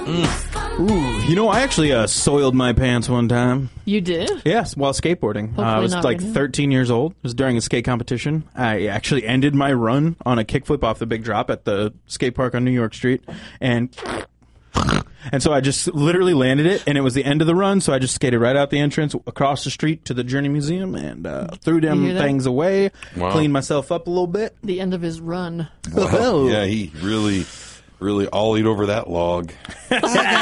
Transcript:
Ooh, I actually soiled my pants one time. You did? Yes, while skateboarding. I was like 13 years old. It was during a skate competition. I actually ended my run on a kickflip off the big drop at the skate park on New York Street. And so I just literally landed it, and it was the end of the run, so I just skated right out the entrance, across the street to the Journey Museum, and threw them things away, cleaned myself up a little bit. The end of his run. Wow. Yeah, he really ollied over that log.